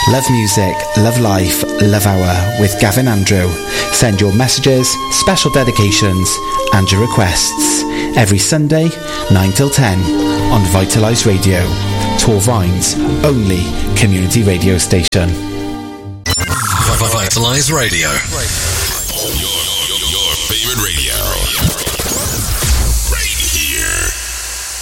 Love music, love life, love hour with Gavin Andrew. Send your messages, special dedications and your requests every Sunday 9 till 10 on Vitalise Radio, Torvine's only community radio station. Vitalise Radio.